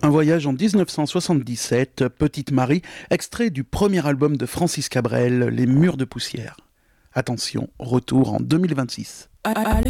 Un voyage en 1977, Petite Marie, extrait du premier album de Francis Cabrel, Les Murs de poussière. Attention, retour en 2026.